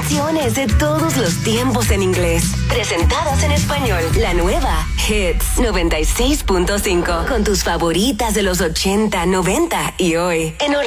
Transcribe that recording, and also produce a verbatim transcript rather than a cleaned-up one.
canciones de todos los tiempos en inglés, presentadas en español. La nueva Hits noventa y seis punto cinco, con tus favoritas de los ochenta, noventa y hoy. En